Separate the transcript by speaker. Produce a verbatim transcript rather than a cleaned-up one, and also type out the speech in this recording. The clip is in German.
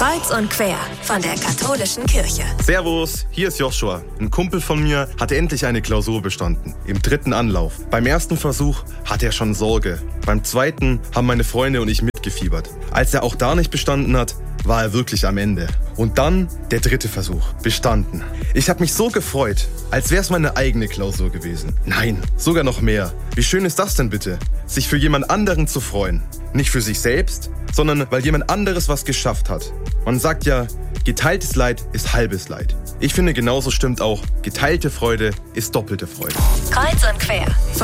Speaker 1: Kreuz und quer von der katholischen Kirche.
Speaker 2: Servus, hier ist Joshua. Ein Kumpel von mir hatte endlich eine Klausur bestanden. Im dritten Anlauf. Beim ersten Versuch hatte er schon Sorge. Beim zweiten haben meine Freunde und ich mitgefiebert. Als er auch da nicht bestanden hat, war er wirklich am Ende. Und dann der dritte Versuch. Bestanden. Ich habe mich so gefreut, als wäre es meine eigene Klausur gewesen. Nein, sogar noch mehr. Wie schön ist das denn bitte? Sich für jemand anderen zu freuen. Nicht für sich selbst, sondern weil jemand anderes was geschafft hat. Man sagt ja, geteiltes Leid ist halbes Leid. Ich finde, genauso stimmt auch, geteilte Freude ist doppelte Freude.
Speaker 1: Kreuz und quer.